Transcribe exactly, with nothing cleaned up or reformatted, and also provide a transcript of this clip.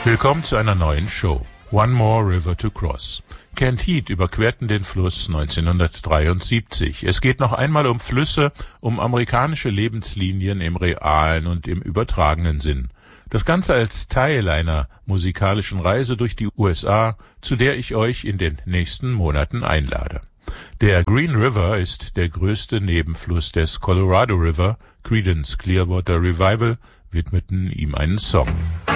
Willkommen zu einer neuen Show. One More River to Cross. Kent Heat überquerten den Fluss neunzehnhundertdreiundsiebzig. Es geht noch einmal um Flüsse, um amerikanische Lebenslinien im realen und im übertragenen Sinn. Das Ganze als Teil einer musikalischen Reise durch die U S A, zu der ich euch in den nächsten Monaten einlade. Der Green River ist der größte Nebenfluss des Colorado River. Creedence Clearwater Revival widmeten ihm einen Song.